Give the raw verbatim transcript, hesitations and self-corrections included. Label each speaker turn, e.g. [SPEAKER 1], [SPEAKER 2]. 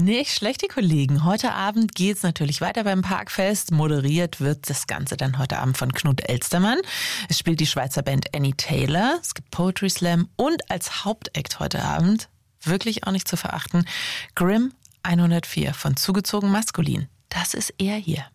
[SPEAKER 1] Nicht schlecht, die Kollegen. Heute Abend geht's natürlich weiter beim Parkfest. Moderiert wird das Ganze dann heute Abend von Knut Elstermann. Es spielt die Schweizer Band Annie Taylor. Es gibt Poetry Slam und als Hauptact heute Abend, wirklich auch nicht zu verachten, Grimm hundertvier von Zugezogen Maskulin. Das ist er hier.